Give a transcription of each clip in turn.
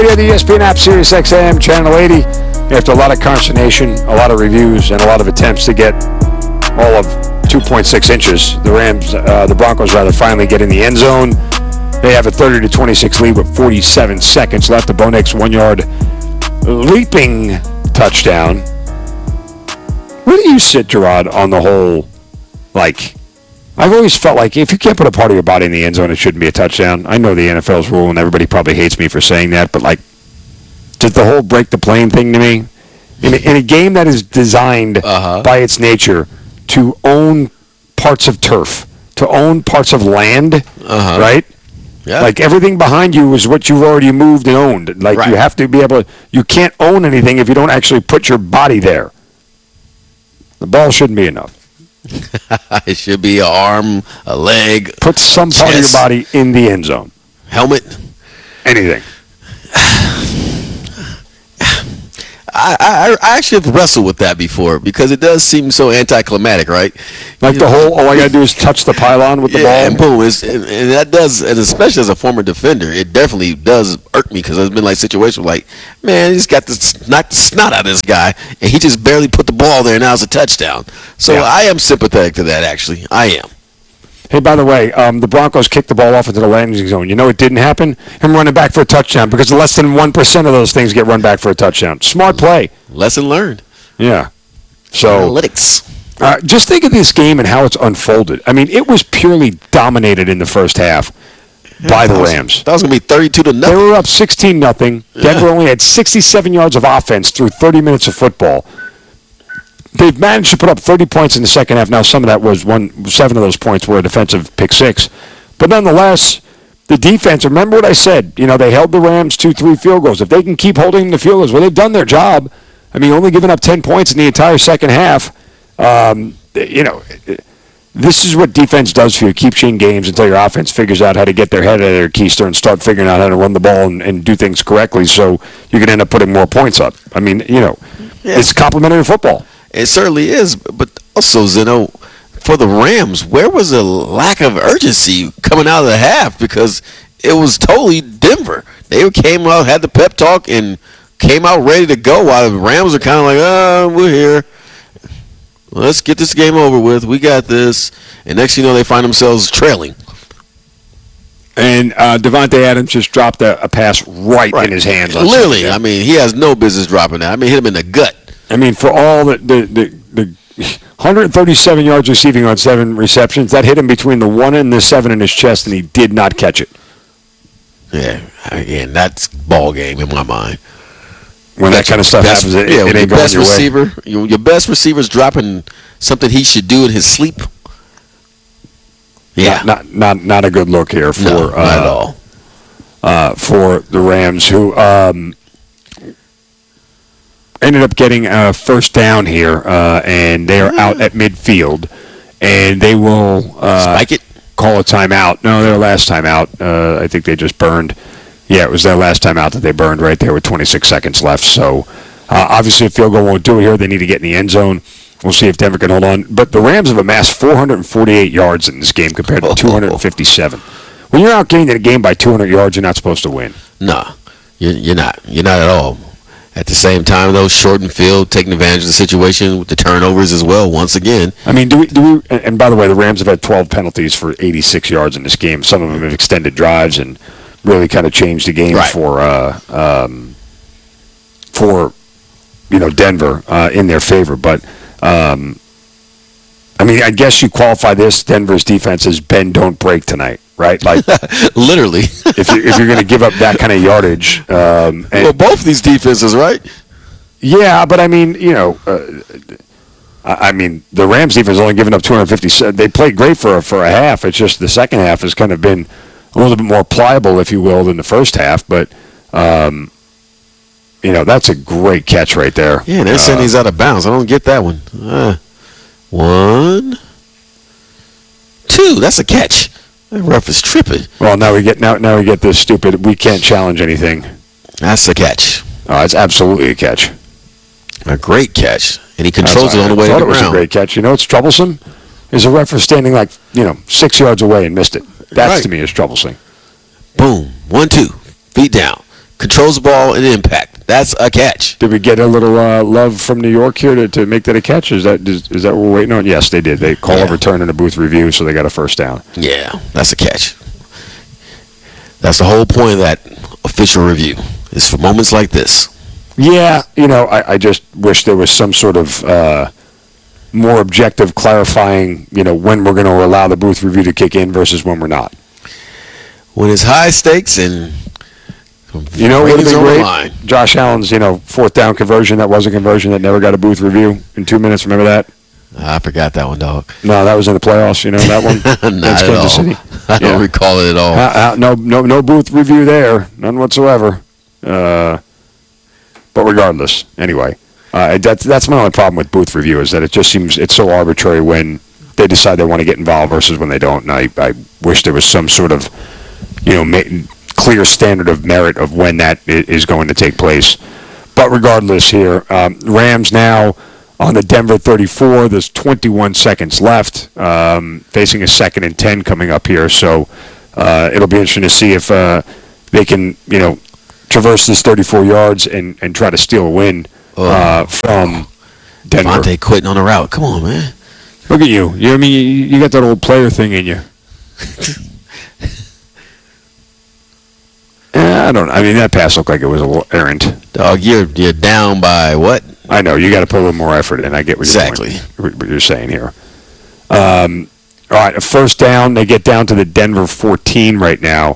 via the ESPN app, Sirius XM, Channel 80. After a lot of consternation, a lot of reviews, and a lot of attempts to get all of 2.6 inches, the Broncos finally get in the end zone. They have a 30-26 lead with 47 seconds left. The Bo Nix 1-yard leaping touchdown. Where do you sit, Gerard, on the whole, I've always felt like if you can't put a part of your body in the end zone, it shouldn't be a touchdown. I know the NFL's rule, and everybody probably hates me for saying that, but, did the whole break the plane thing to me? In a game that is designed by its nature to own parts of turf, to own parts of land, right? Yeah. Everything behind you is what you've already moved and owned. Right. You have to be able to, you can't own anything if you don't actually put your body there. The ball shouldn't be enough. It should be an arm, a leg. Put some part of your body in the end zone. Helmet. Anything. I actually have wrestled with that before because it does seem so anticlimactic, right? The whole, all I got to do is touch the pylon with the ball. And boom. And that does, and especially as a former defender, it definitely does irk me because there's been situations man, he's got to knock the snot out of this guy, and he just barely put the ball there, and now it's a touchdown. So yeah. I am sympathetic to that, actually. I am. Hey, by the way, the Broncos kicked the ball off into the landing zone. You know it didn't happen? Him running back for a touchdown because less than 1% of those things get run back for a touchdown. Smart play. Lesson learned. Yeah. So analytics. Just think of this game and how it's unfolded. I mean, it was purely dominated in the first half by the Rams. That was going to be 32-0. They were up 16-0. Denver only had 67 yards of offense through 30 minutes of football. They've managed to put up 30 points in the second half. Now, some of that was 7 of those points were a defensive pick six. But nonetheless, the defense, remember what I said, they held the Rams to 3 field goals. If they can keep holding the field goals, well, they've done their job. I mean, only giving up 10 points in the entire second half. This is what defense does for you. It keeps you in games until your offense figures out how to get their head out of their keister and start figuring out how to run the ball and do things correctly so you can end up putting more points up. I mean, it's complementary football. It certainly is, but also, Zeno, for the Rams, where was the lack of urgency coming out of the half? Because it was totally Denver. They came out, had the pep talk, and came out ready to go, while the Rams are kind of we're here. Let's get this game over with. We got this. And next thing you know, they find themselves trailing. And Devontae Adams just dropped a pass right in his hands. Literally, I mean, he has no business dropping that. I mean, hit him in the gut. I mean, for all the 137 yards receiving on 7 receptions, that hit him between the 1 and the 7 in his chest, and he did not catch it. Yeah, again, that's ball game in my mind. When that kind of stuff happens, it ain't going your receiver, way. Your best receiver's dropping something he should do in his sleep. Yeah, not a good look here for not at all. For the Rams, who ended up getting a first down here, and they are out at midfield, and they will spike it. Call a timeout. No, their last timeout. I think they just burned. Yeah, it was their last timeout that they burned right there with 26 seconds left. So obviously a field goal won't do it here. They need to get in the end zone. We'll see if Denver can hold on. But the Rams have amassed 448 yards in this game compared to 257. When you're outgaining a game by 200 yards, you're not supposed to win. No, you're not. You're not at all. At the same time, though, shortened field, taking advantage of the situation with the turnovers as well, once again. I mean, do we? And by the way, the Rams have had 12 penalties for 86 yards in this game. Some of them have extended drives and really kind of changed the game for Denver in their favor. But I mean, I guess you qualify this Denver's defense as bend don't break tonight, right? Like literally, if you're going to give up that kind of yardage, well, both these defenses, right? Yeah, but I mean, I mean, the Rams defense only given up 250. They played great for a half. It's just the second half has kind of been a little bit more pliable, if you will, than the first half. But that's a great catch right there. Yeah, they're saying he's out of bounds. I don't get that one. 1, 2. That's a catch. That ref is tripping. Well, now we get this stupid. We can't challenge anything. That's a catch. Oh, it's absolutely a catch. A great catch, and he controls it on the way to the ground. It was a great catch. It's troublesome. Is a ref standing 6 yards away and missed it. That's to me is troublesome. Boom. 1, 2. Feet down. controls the ball and impact. That's a catch. Did we get a little love from New York here to make that a catch? Is that what we're waiting on? Yes, they did. They call a return and a booth review, so they got a first down. Yeah, that's a catch. That's the whole point of that official review. It's for moments like this. Yeah, I just wish there was some sort of more objective clarifying, when we're going to allow the booth review to kick in versus when we're not. When it's high stakes and what would have been great? Josh Allen's, fourth down conversion that was a conversion that never got a booth review in 2 minutes. Remember that? I forgot that one, dog. No, that was in the playoffs. That one. Not at all. City. I don't recall it at all. No booth review there, none whatsoever. But regardless, anyway, that's my only problem with booth review is that it just seems it's so arbitrary when they decide they want to get involved versus when they don't. And I wish there was some sort of clear standard of merit of when that is going to take place. But regardless here, Rams now on the Denver 34. There's 21 seconds left, facing a 2nd and 10 coming up here. So it'll be interesting to see if they can, traverse this 34 yards and try to steal a win from Denver. Devontae quitting on the route. Come on, man. Look at you. You got that old player thing in you. I don't know. That pass looked like it was a little errant. Dog, you're down by what? I know. You got to put a little more effort in. I get what you're saying here. All right, a first down. They get down to the Denver 14 right now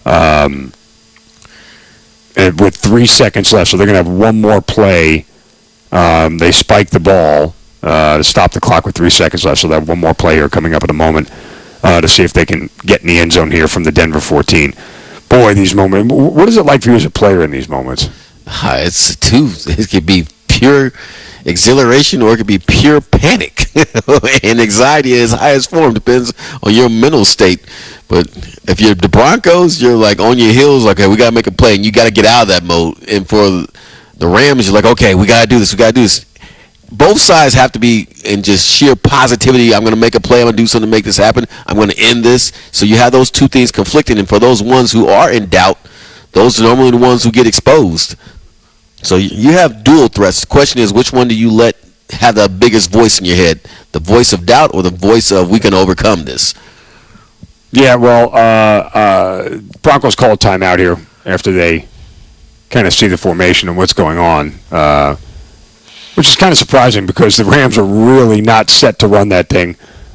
with 3 seconds left. So they're going to have one more play. They spike the ball to stop the clock with 3 seconds left. So they have one more play here coming up in a moment to see if they can get in the end zone here from the Denver 14. Boy, these moments. What is it like for you as a player in these moments? It's two. It could be pure exhilaration or it could be pure panic. And anxiety in its highest form depends on your mental state. But if you're the Broncos, you're like on your heels, like, okay, we got to make a play, and you got to get out of that mode. And for the Rams, you're like, okay, we got to do this. Both sides have to be in just sheer positivity. I'm going to make a play. I'm going to do something to make this happen. I'm going to end this. So you have those two things conflicting. And for those ones who are in doubt, those are normally the ones who get exposed. So you have dual threats. The question is, which one do you let have the biggest voice in your head? The voice of doubt or the voice of we can overcome this? Yeah, well, Broncos call a timeout here after they kind of see the formation and what's going on. Which is kind of surprising because the Rams are really not set to run that thing.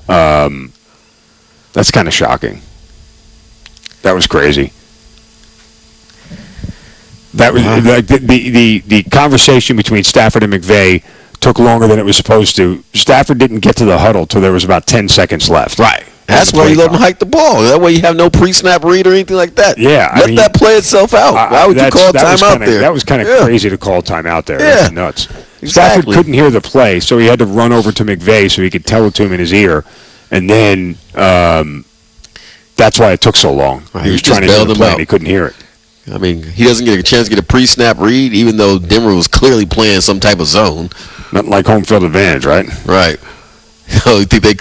That's kind of shocking. That was crazy. That was like the conversation between Stafford and McVay took longer than it was supposed to. Stafford didn't get to the huddle till there was about 10 seconds left. Right. That's why you let them hike the ball. That way you have no pre-snap read or anything like that. Yeah. Let that play itself out. Why would you call timeout there? That was kind of crazy to call timeout there. Yeah. That's nuts. Exactly. Stafford couldn't hear the play, so he had to run over to McVay so he could tell it to him in his ear. And then that's why it took so long. Right. He was trying to hear the play and he couldn't hear it. He doesn't get a chance to get a pre-snap read, even though Denver was clearly playing some type of zone. Nothing like home field advantage, right? Right. Oh, you think they...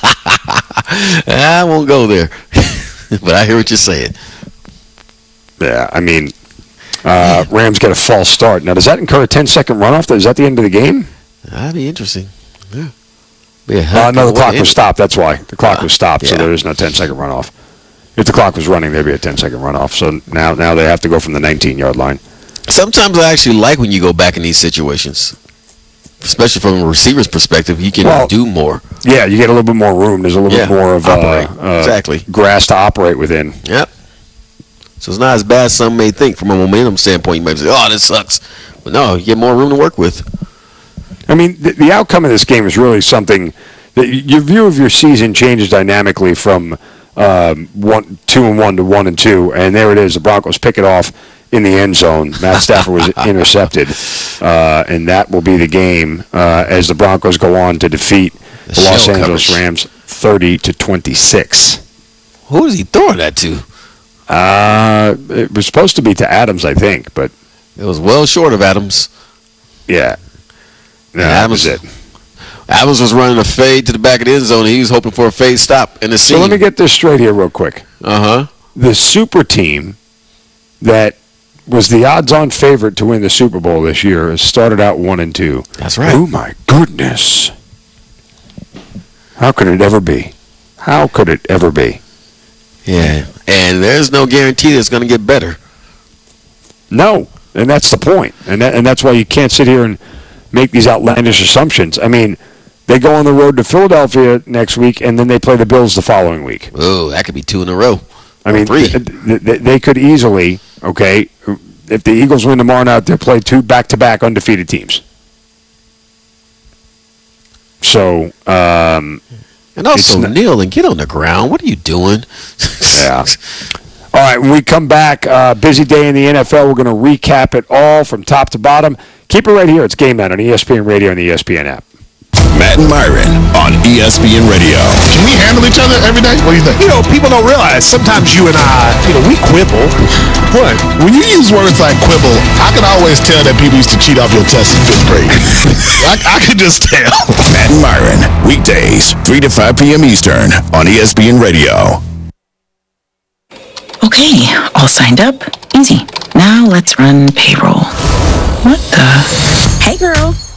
I won't go there. But I hear what you're saying. Yeah, Rams get a false start. Now, does that incur a 10-second runoff? Is that the end of the game? That'd be interesting. Yeah. No, the clock was stopped. That's why. The clock was stopped, so there is no 10-second runoff. If the clock was running, there'd be a 10-second runoff. So now they have to go from the 19-yard line. Sometimes I actually like when you go back in these situations, especially from a receiver's perspective. You can do more. Yeah, you get a little bit more room. There's a little bit more of grass to operate within. Yep. So it's not as bad as some may think from a momentum standpoint. You might say, oh, this sucks. But no, you get more room to work with. The outcome of this game is really something that your view of your season changes dynamically from 2-1 to 1-2, and there it is. The Broncos pick it off in the end zone. Matt Stafford was intercepted, and that will be the game as the Broncos go on to defeat the Los Angeles Rams 30-26. Who is he throwing that to? It was supposed to be to Adams, I think, but it was well short of Adams. Yeah, that was it. Adams was running a fade to the back of the end zone. He was hoping for a fade stop in the scene. So let me get this straight here real quick. The super team that was the odds-on favorite to win the Super Bowl this year. It started out 1-2. That's right. Oh my goodness! How could it ever be? How could it ever be? Yeah, and there's no guarantee that it's going to get better. No, and that's the point, and that's why you can't sit here and make these outlandish assumptions. I mean, they go on the road to Philadelphia next week, and then they play the Bills the following week. Oh, that could be 2 in a row. I mean, 3. they could easily, okay, if the Eagles win tomorrow night, they'll play 2 back-to-back undefeated teams. So, and also, kneel and get on the ground. What are you doing? Yeah. All right, when we come back, busy day in the NFL. We're going to recap it all from top to bottom. Keep it right here. It's Game Night on ESPN Radio and the ESPN app. Matt and Myron on ESPN Radio. Can we handle each other every day? What do you think? You know, people don't realize sometimes you and I, we quibble. What? When you use words like quibble, I can always tell that people used to cheat off your test in 5th grade. I can just tell. Matt and Myron, weekdays, 3 to 5 p.m. Eastern on ESPN Radio. Okay, all signed up. Easy. Now let's run payroll. What the? Hey, girl.